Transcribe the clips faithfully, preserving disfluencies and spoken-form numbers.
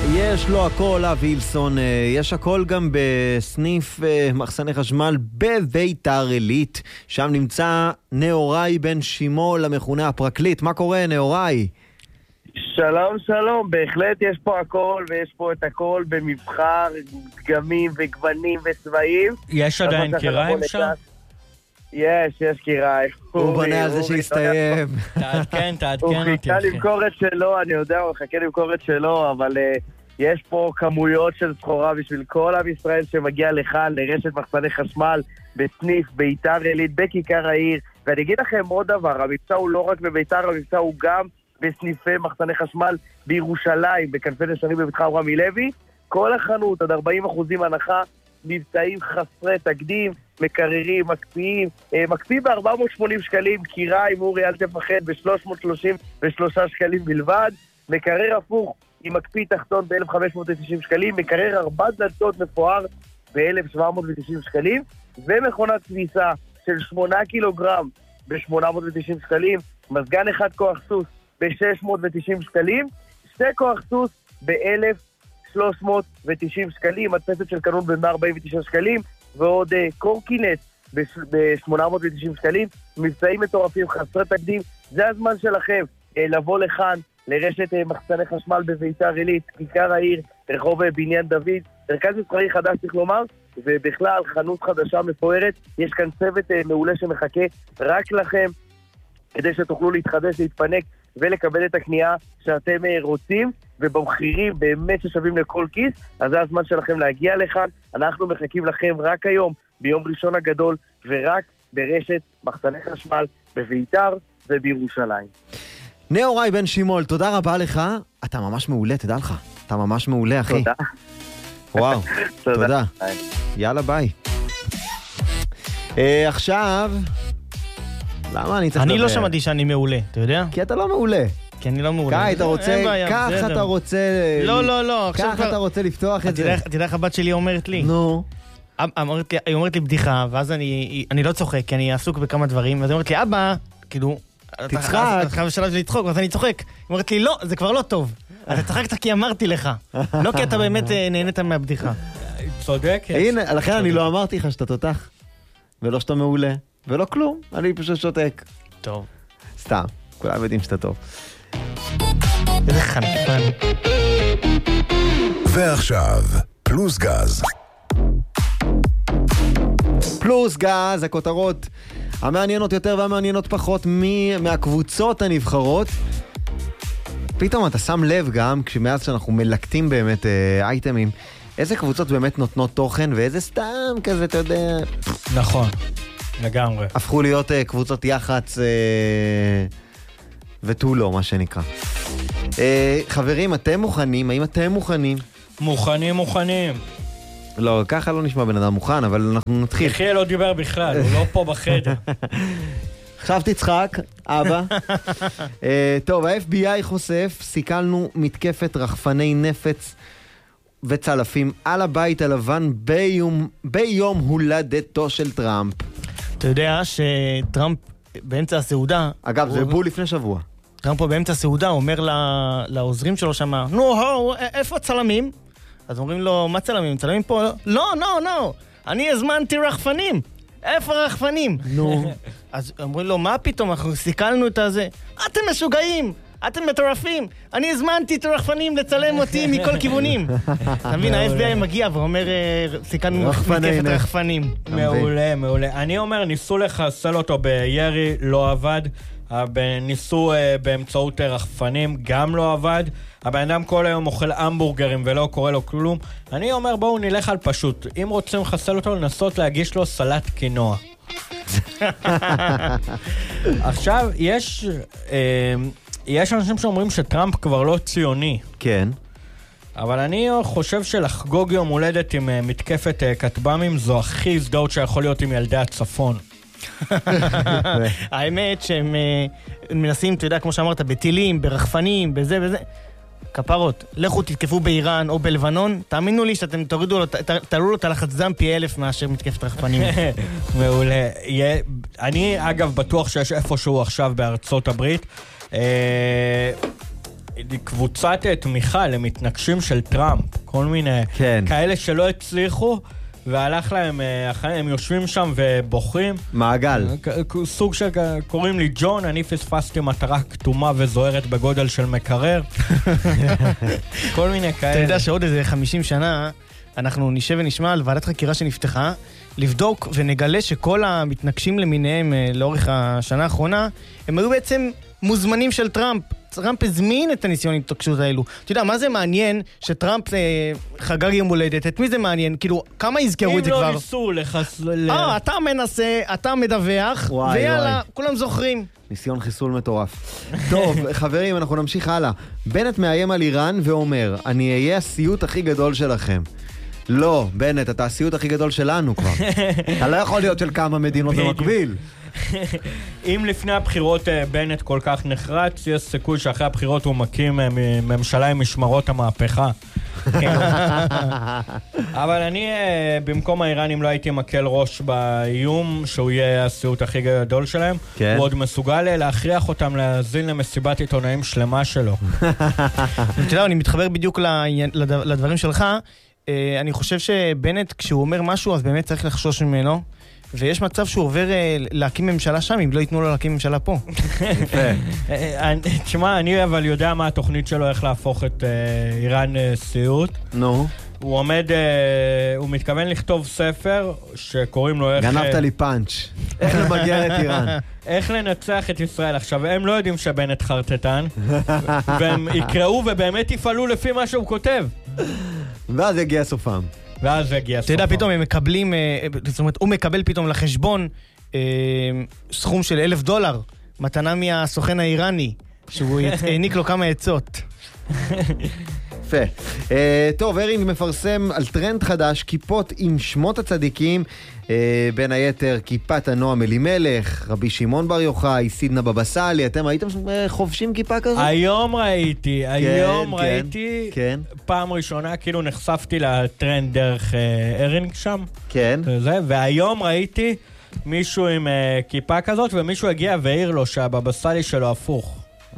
יש לו הכל, אבילסון, יש הכל גם בסניף מחסני חשמל בביתר עילית, שם נמצא נאורי בן שימול, המכונה הפרקליט. מה קורה, נאורי? שלום, שלום, בהחלט יש פה הכל, ויש פה את הכל במבחר, דגמים וגוונים וצבעים. יש עדיין קיריים שם? יש, יש קיריים. הוא בונה על זה שיסתיים. תעדכן, תעדכן הוא אותי. חיכה למכור את שלו, אני יודע, הוא חכה למכור את שלו, אבל יש פה כמויות של סחורה בשביל כל עם ישראל שמגיע לכאן, לרשת מחסני חשמל, בסניף ביתר עילית, בכיכר העיר. ואני אגיד לכם עוד דבר, המבצע הוא לא רק בביתר, המבצע הוא גם בסניפי מחסני חשמל בירושלים, בכנפי נשרים בביתך רמי לוי. כל החנות, עד ארבעים אחוזים הנחה, מבצעים חסרי תקדים, מקררים, מקפיאים, מקפיא ב-ארבע מאות ושמונים שקלים, קיריים, אורי, אל תפחד, ב-שלוש מאות שלושים ושלושה שקלים בלבד, מקרר הפוך עם מקפיא תחתון ב-אלף חמש מאות ותשעים שקלים, מקרר ארבע דלתות מפואר ב-אלף שבע מאות ותשעים שקלים, ומכונת כביסה של שמונה קילוגרם ב-שמונה מאות ותשעים שקלים, מזגן אחד כוח סוס ב-שש מאות ותשעים שקלים, שתי כוח סוס ב-אלף שלוש מאות ותשעים שקלים, מדפסת של קנון ב-מאה ארבעים ותשעה שקלים, ועוד uh, קורקינט ב-שמונה מאות ותשעים שקלים, מבצעים מטורפים, חסרי תקדים. זה הזמן שלכם uh, לבוא לכאן, לרשת uh, מחסני חשמל בביתר עילית, כיכר העיר, רחוב uh, בניין דוד, מרכז מסחרי חדש צריך לומר, ובכלל חנות חדשה מפוארת. יש כאן צוות uh, מעולה שמחכה רק לכם, כדי שתוכלו להתחדש, להתפנק ולקבל את הקנייה שאתם uh, רוצים, ובמחירים באמת ששווים לכל כיס. אז זה הזמן שלכם להגיע לכאן. אנחנו מחכים לכם רק היום, ביום ראשון הגדול, ורק ברשת מחסני חשמל בביתר ובירושלים. נאורי בן שימול, תודה רבה לך. אתה ממש מעולה, תדע לך. אתה ממש מעולה, אחי. תודה. וואו, תודה. יאללה, ביי. עכשיו, למה אני צריך לדבר? אני לא שמעתי שאני מעולה, אתה יודע? כי אתה לא מעולה. כי אני לא מעולה. קאי, אתה רוצה, כך אתה רוצה... לא, לא, לא. כך אתה רוצה לפתוח את זה. אתה יודע איך הבת שלי אומרת לי? נו. היא אומרת לי בדיחה, ואז אני לא צוחק, כי אני עסוק בכמה דברים, ואז היא אומרת לי, אבא, כאילו... תצחק. אתה חייב בשלב שלי לצחוק, ואז אני צוחק. היא אומרת לי, לא, זה כבר לא טוב. אתה צחקת כי אמרתי לך. לא כי אתה באמת נהנית מהבדיחה. צודקת. הנה, לכן אני לא אמרתי לך שאתה תותח, ולא שאתה מעולה, ולא כלום. אני פשוט שותק. טוב. סתם, כולם יודעים שאתה טוב. איזה חנפן. ועכשיו, פלוס גז. פלוס גז, הכותרות המעניינות יותר והמעניינות פחות מהקבוצות הנבחרות. פתאום אתה שם לב גם, כשמאז שאנחנו מלקטים באמת אה, אייטמים, איזה קבוצות באמת נותנות תוכן, ואיזה סתם כזה, אתה יודע... נכון, לגמרי. הפכו להיות אה, קבוצות יח"צ אה, וטולו, מה שנקרא. אה, חברים, אתם מוכנים? האם אתם מוכנים? מוכנים, מוכנים. לא, ככה לא נשמע בן אדם מוכן, אבל אנחנו נתחיל. יחיאל לא דיבר בכלל, הוא לא פה בחדר. עכשיו תצחק, אבא. uh, טוב, ה-אף בי איי חושף, סיכלנו מתקפת רחפני נפץ וצלפים על הבית הלבן ביום, ביום הולדתו של טראמפ. אתה יודע שטראמפ באמצע הסעודה... אגב, זה בול לפני שבוע. טראמפ פה באמצע הסעודה, הוא אומר לעוזרים שלו שמה, נו, הו, איפה הצלמים? אז אומרים לו, מה צלמים? צלמים פה? לא, לא, לא, אני הזמנתי רחפנים. איפה רחפנים? נו. אז אומרים לו, מה פתאום? אנחנו סיכלנו את הזה. אתם משוגעים, אתם מטורפים. אני הזמנתי את הרחפנים לצלם אותי מכל כיוונים. אתה מבין, ה-אף בי איי מגיע ואומר, סיכלנו מתקפת רחפנים. מעולה, מעולה. אני אומר, ניסו לחסל אותו בירי, לא עבד. ניסו באמצעות רחפנים, גם לא עבד. הבן אדם כל היום אוכל המבורגרים ולא קורא לו כלום. אני אומר, בואו נלך על פשוט. אם רוצים לחסל אותו, לנסות להגיש לו סלט קינוע. עכשיו, יש יש אנשים שאומרים שטראמפ כבר לא ציוני. כן. אבל אני חושב שלחגוג יום הולדת עם מתקפת כטב"מים זו הכי הזדהות שיכול להיות עם ילדי הצפון. האמת שהם מנסים, אתה יודע, כמו שאמרת, בטילים, ברחפנים, בזה וזה. כפרות, לכו תתקפו באיראן או בלבנון, תאמינו לי שאתם תורידו לו, תעלו לו את הלחץ דם פי אלף מאשר מתקפת רחפנים. מעולה. אני אגב בטוח שיש איפשהו עכשיו בארצות הברית, קבוצת תמיכה למתנגשים של טראמפ, כל מיני כן. כאלה שלא הצליחו, והלך להם, הם יושבים שם ובוחרים. מעגל. סוג שקוראים לי ג'ון, אני פספסתי מטרה כתומה וזוהרת בגודל של מקרר. כל מיני כאלה. אתה יודע שעוד איזה חמישים שנה, אנחנו נשב ונשמע על ועדת חקירה שנפתחה, לבדוק ונגלה שכל המתנגשים למיניהם לאורך השנה האחרונה, הם היו בעצם מוזמנים של טראמפ. טראמפ הזמין את הניסיון התעקשות האלו. אתה יודע, מה זה מעניין שטראמפ אה, חגג יום הולדת? את מי זה מעניין? כאילו, כמה יזכרו את זה כבר? אם לא ניסו לחס... אה, אתה מנסה, אתה מדווח, וואי, ויאללה, וואי. כולם זוכרים. ניסיון חיסול מטורף. טוב, חברים, אנחנו נמשיך הלאה. בנט מאיים על איראן ואומר, אני אהיה הסיוט הכי גדול שלכם. לא, בנט, אתה הסיוט הכי גדול שלנו כבר. אתה לא יכול להיות של כמה מדינות במקביל. אם לפני הבחירות בנט כל כך נחרץ, יש סיכוי שאחרי הבחירות הוא מקים ממשלה עם משמרות המהפכה. אבל אני במקום האיראנים לא הייתי מקל ראש באיום שהוא יהיה הסיוט הכי גדול שלהם. הוא עוד מסוגל להכריח אותם להזין למסיבת עיתונאים שלמה שלו. אתה יודע, אני מתחבר בדיוק לדברים שלך. אני חושב שבנט כשהוא אומר משהו אז באמת צריך לחשוש ממנו, ויש מצב שהוא עובר להקים ממשלה שם, אם לא ייתנו לו להקים ממשלה פה. תשמע, אני אבל יודע מה התוכנית שלו, איך להפוך את איראן סיוט. נו. הוא עומד, הוא מתכוון לכתוב ספר שקוראים לו איך... גנבת לי פאנץ'. איך למגר את איראן. איך לנצח את ישראל. עכשיו, הם לא יודעים שבנט חרטטן, והם יקראו ובאמת יפעלו לפי מה שהוא כותב. ואז יגיע סופם. ואז הגיע סופם. אתה יודע, פתאום הם מקבלים, זאת אומרת, הוא מקבל פתאום לחשבון סכום של אלף דולר, מתנה מהסוכן האיראני, שהוא העניק לו כמה עצות. יפה. Uh, טוב, הרינג מפרסם על טרנד חדש, כיפות עם שמות הצדיקים, uh, בין היתר כיפת הנועם אלימלך, רבי שמעון בר יוחאי, סידנה בבא סאלי. אתם הייתם חובשים כיפה כזאת? היום ראיתי, היום כן, ראיתי, כן. פעם ראשונה כאילו נחשפתי לטרנד דרך uh, הרינג שם. כן. וזה, והיום ראיתי מישהו עם uh, כיפה כזאת, ומישהו הגיע והעיר לו שהבבא סאלי שלו הפוך.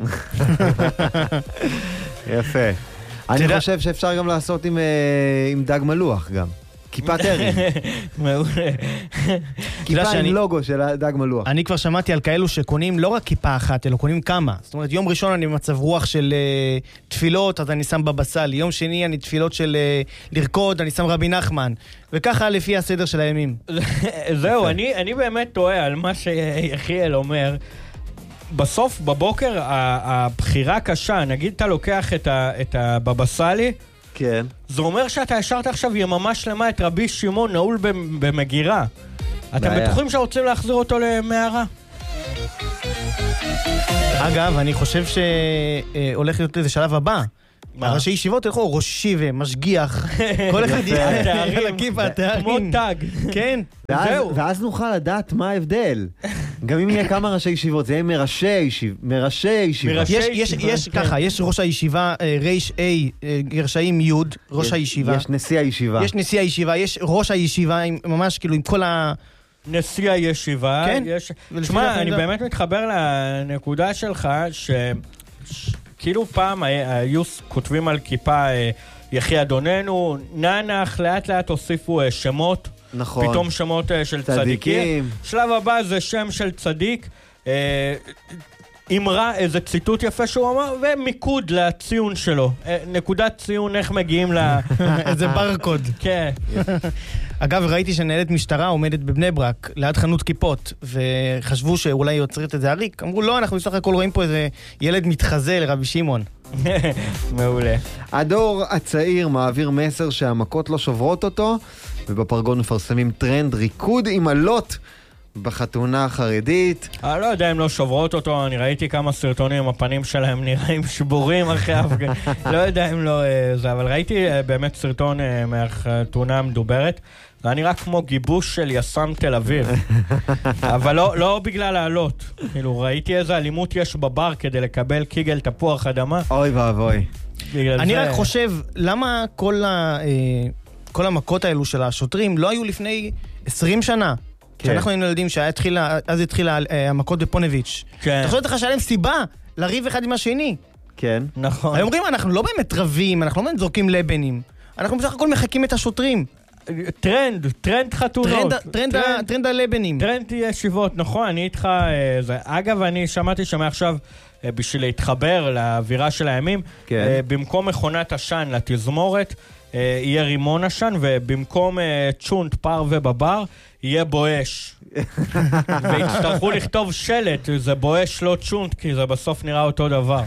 יפה. אני חושב שאפשר גם לעשות עם, עם דג מלוח גם. כיפת הרינג. מעולה. כיפה עם לוגו של דג מלוח. אני כבר שמעתי על כאלו שקונים לא רק כיפה אחת, אלא קונים כמה. זאת אומרת, יום ראשון אני במצב רוח של uh, תפילות, אז אני שם בבא סאלי. יום שני אני תפילות של uh, לרקוד, אני שם רבי נחמן. וככה לפי הסדר של הימים. זהו, אני, אני באמת טועה על מה שיחיאל אומר. בסוף, בבוקר, הבחירה קשה. נגיד, אתה לוקח את הבבא סאלי, כן. זה אומר שאתה השארת עכשיו יממה שלמה את רבי שמעון נעול במגירה. אתם בטוחים שרוצים להחזיר אותו למערה? אגב, אני חושב שהולך להיות לזה שלב הבא. הראשי ישיבות הלכו ראש ישיבה, משגיח, כל אחד יהיה לכיפה, התארים. כמו טאג. כן. ואז נוכל לדעת מה ההבדל. גם אם יהיה כמה ראשי ישיבות, זה יהיה מראשי ישיבה. מראשי ישיבה. יש ככה, יש ראש הישיבה, רש A, גרשאים י', ראש הישיבה. יש נשיא הישיבה. יש נשיא הישיבה, יש ראש הישיבה, ממש כאילו עם כל ה... נשיא הישיבה. כן. תשמע, אני באמת מתחבר לנקודה שלך, ש... כאילו פעם היו כותבים על כיפה יחי אדוננו, ננח, לאט לאט הוסיפו שמות. נכון. פתאום שמות של צדיקים. צדיקים. שלב הבא זה שם של צדיק. אמרה איזה ציטוט יפה שהוא אמר, ומיקוד לציון שלו. נקודת ציון, איך מגיעים ל... איזה ברקוד. כן. אגב, ראיתי שנהלת משטרה עומדת בבני ברק, ליד חנות כיפות, וחשבו שאולי יוצרת את זה עריק. אמרו, לא, אנחנו בסך הכל רואים פה איזה ילד מתחזה לרבי שמעון. מעולה. הדור הצעיר מעביר מסר שהמכות לא שוברות אותו, ובפרגון מפרסמים טרנד ריקוד עם עלות בחתונה החרדית. אני לא יודע אם לא שוברות אותו, אני ראיתי כמה סרטונים, הפנים שלהם נראים שבורים אחרי הפגנה. לא יודע אם לא זה, אבל ראיתי באמת סרטון מהחתונה המדוברת. זה נראה כמו גיבוש של יס"מ תל אביב. אבל לא, לא בגלל העלות. כאילו, ראיתי איזה אלימות יש בבר כדי לקבל קיגל תפוח אדמה. אוי ואבוי. אני רק חושב, למה כל ה... כל המכות האלו של השוטרים לא היו לפני עשרים שנה? שאנחנו היינו יודעים שאז התחילה המכות בפונביץ'. אתה חושב לך שהיה להם סיבה לריב אחד עם השני. כן. נכון. הם אומרים, אנחנו לא באמת רבים, אנחנו לא באמת זורקים לבנים. אנחנו בסך הכל מחכים את השוטרים. טרנד, טרנד חתונות. טרנד, טרנד הלבנים. טרנד ישיבות, נכון, אני איתך. זה. אגב, אני שמעתי שמעכשיו, בשביל להתחבר לאווירה של הימים, כן. במקום מכונת עשן לתזמורת, יהיה רימון עשן, ובמקום צ'ונט, פר ובבר, יהיה בואש. והצטרכו לכתוב שלט, זה בואש לא צ'ונט, כי זה בסוף נראה אותו דבר.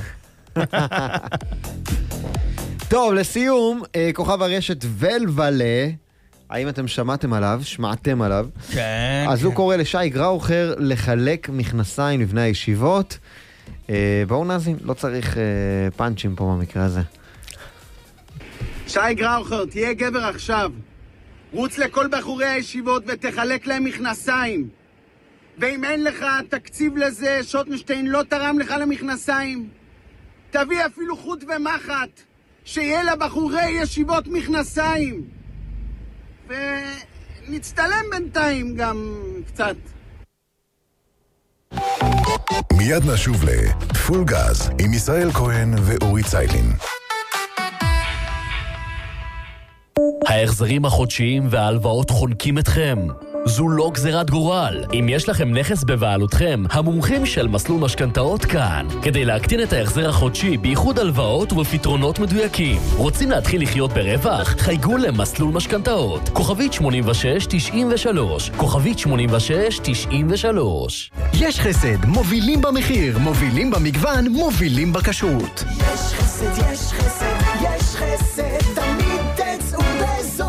טוב, לסיום, כוכב הרשת ולוולה, האם אתם שמעתם עליו? שמעתם עליו? כן. אז הוא קורא לשי גראוכר לחלק מכנסיים לבני הישיבות. בואו נאזין, לא צריך פאנצ'ים פה במקרה הזה. שי גראוכר, תהיה גבר עכשיו. רוץ לכל בחורי הישיבות ותחלק להם מכנסיים. ואם אין לך תקציב לזה, שוטנשטיין לא תרם לך למכנסיים. תביא אפילו חוט ומחט, שיהיה לבחורי ישיבות מכנסיים. ונצטלם בינתיים גם קצת. מיד נשוב לפול גז עם ישראל כהן ואורי ציילין. ההחזרים החודשיים וההלוואות חונקים אתכם. זו לא גזירת גורל. אם יש לכם נכס בבעלותכם, המומחים של מסלול משכנתאות כאן. כדי להקטין את ההחזר החודשי בייחוד הלוואות ובפתרונות מדויקים. רוצים להתחיל לחיות ברווח? חייגו למסלול משכנתאות. כוכבית שמונים ושש תשעים ושלוש. כוכבית שמונים ושש תשעים ושלוש. יש חסד, מובילים במחיר, מובילים במגוון, מובילים בכשרות. יש חסד, יש חסד, יש חסד, תמיד תצאו בזול.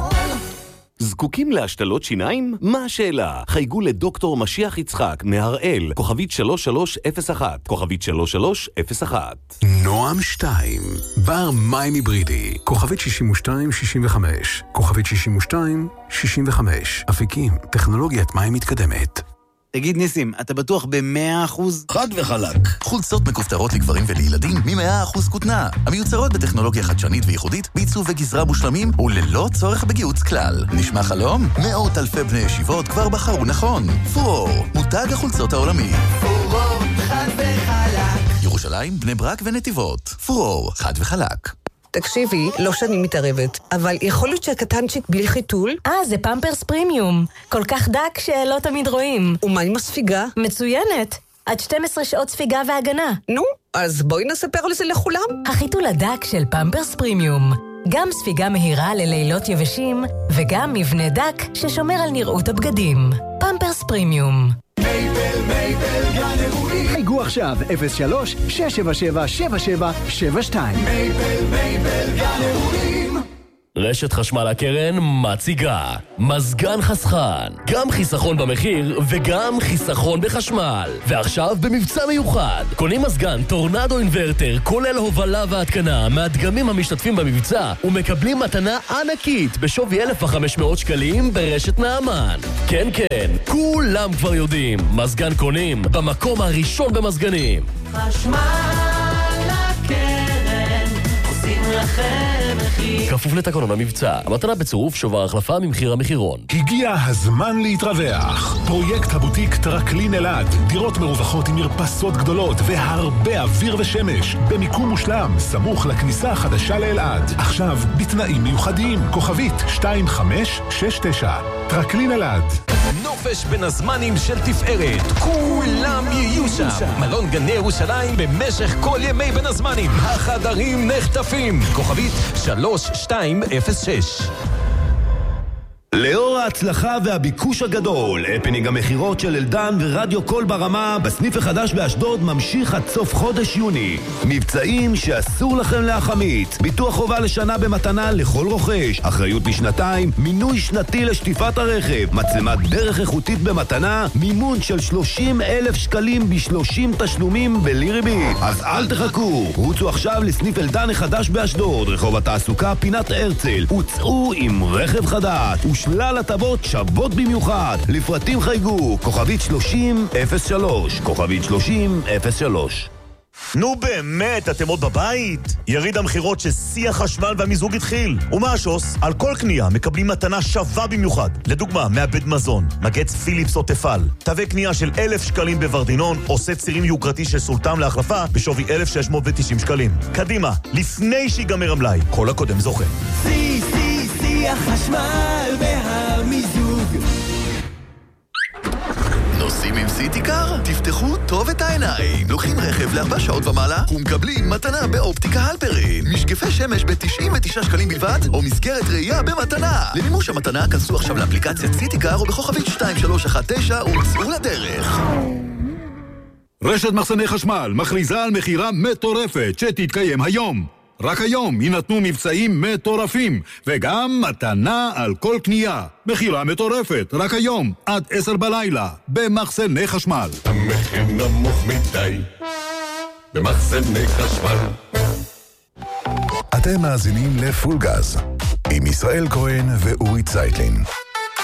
זקוקים להשתלות שיניים? מה השאלה? חייגו לדוקטור משיח יצחק מהראל, כוכבית שלוש שלוש אפס אחת, כוכבית שלוש שלוש אפס אחת. נועם שתיים, בר מים היברידי, כוכבית שישים ושתיים שישים וחמש, כוכבית שישים ושתיים שישים וחמש, אפיקים, טכנולוגיית מים מתקדמת. תגיד ניסים, אתה בטוח ב-מאה אחוז? חד וחלק. חולצות מכופתרות לגברים ולילדים מ-מאה אחוז כותנה. המיוצרות בטכנולוגיה חדשנית וייחודית, בעיצוב וגזרה מושלמים וללא צורך בגיוץ כלל. נשמע חלום? מאות אלפי בני ישיבות כבר בחרו נכון. פורור, מותג החולצות העולמי. פורור, חד וחלק. ירושלים, בני ברק ונתיבות. פורור, חד וחלק. תקשיבי, לא שאני מתערבת, אבל יכול להיות שהקטנצ'יק בלי חיתול? אה, זה פמפרס פרימיום. כל כך דק שלא תמיד רואים. ומה עם הספיגה? מצוינת. עד שתים עשרה שעות ספיגה והגנה. נו, אז בואי נספר על זה לכולם. החיתול הדק של פמפרס פרימיום. גם ספיגה מהירה ללילות יבשים, וגם מבנה דק ששומר על נראות הבגדים. פמפרס פרימיום. מייבל, מייבל, גן אירועים. חייגו עכשיו אפס שלוש שש שבע שבע שבע שבע שבע שתיים. מייבל, מייבל, גן אירועים. רשת חשמל הקרן מציגה מזגן חסכן, גם חיסכון במחיר וגם חיסכון בחשמל. ועכשיו במבצע מיוחד, קונים מזגן טורנדו אינברטר כולל הובלה והתקנה מהדגמים המשתתפים במבצע ומקבלים מתנה ענקית בשווי אלף וחמש מאות שקלים ברשת נעמן. כן כן, כולם כבר יודעים, מזגן קונים במקום הראשון במזגנים. חשמל הקרן עושים לכם מחיר. כפוף לתקנון המבצע, המתנה בצירוף שובר החלפה ממחיר המחירון. הגיע הזמן להתרווח. פרויקט הבוטיק טרקלין אלעד, דירות מרווחות עם מרפסות גדולות והרבה אוויר ושמש, במיקום מושלם, סמוך לכניסה החדשה לאלעד. עכשיו בתנאים מיוחדים, כוכבית שתיים חמש שש תשע. טרקלין אלעד. נופש בין הזמנים של תפארת, כולם יהיו שם. מלון גני ירושלים במשך כל ימי בין הזמנים. החדרים נחטפים. כוכבית שלוש שתיים אפס שש. לאור ההצלחה והביקוש הגדול, הפנינג המחירות של אלדן ורדיו קול ברמה בסניף החדש באשדוד ממשיך עד סוף חודש יוני. מבצעים שאסור לכם להחמיץ. ביטוח חובה לשנה במתנה לכל רוכש, אחריות לשנתיים, מינוי שנתי לשטיפת הרכב, מצלמת דרך איכותית במתנה, מימון של שלושים אלף שקלים ב-שלושים תשלומים בלי ריבית. אז אל תחכו, רוצו עכשיו לסניף אלדן החדש באשדוד, רחוב התעסוקה פינת הרצל, וצאו עם רכב חדש שלל הטבות שוות במיוחד. לפרטים חייגו, כוכבית שלושים אפס שלוש, כוכבית שלושים אפס שלוש. נו באמת, אתם עוד בבית? יריד המחירות ששיא החשמל והמיזוג התחיל. ומה השוס? על כל קנייה מקבלים מתנה שווה במיוחד. לדוגמה, מעבד מזון, מגץ פיליפס או תפל. תווה קנייה של אלף שקלים בוורדינון, או סט צירים יוקרתי של סולטם להחלפה בשווי אלף שש מאות ותשעים שקלים. קדימה, לפני שיגמר המלאי. כל הקודם זוכה. שיא, שיא, שיא החשמל והמיזוג. נוסעים עם סיטיקר? תפתחו טוב את העיניים. לוקחים רכב לארבע שעות ומעלה ומקבלים מתנה באופטיקה הלפרין. משקפי שמש ב-תשעים ותשעה שקלים בלבד, או מסגרת ראייה במתנה. למימוש המתנה, כנסו עכשיו לאפליקציית סיטיקר או בכוכבית שתיים שלוש אחת תשע ומצאו לדרך. רשת מחסני חשמל מכריזה על מחירה מטורפת שתתקיים היום. רק היום יינתנו מבצעים מטורפים, וגם מתנה על כל קנייה. מחירה מטורפת, רק היום, עד עשר בלילה, במחסני חשמל. המחיר נמוך מדי, במחסני חשמל. אתם מאזינים לפול גז, עם ישראל כהן ואורי צייטלין.